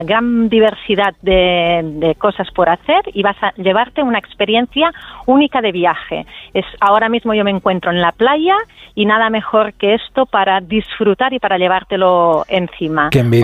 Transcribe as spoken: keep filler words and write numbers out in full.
gran diversidad de, de cosas por hacer y vas a llevarte una experiencia única de viaje. Es, ahora mismo yo me encuentro en la playa y nada mejor que esto para disfrutar y para llevártelo encima. Qué envidia.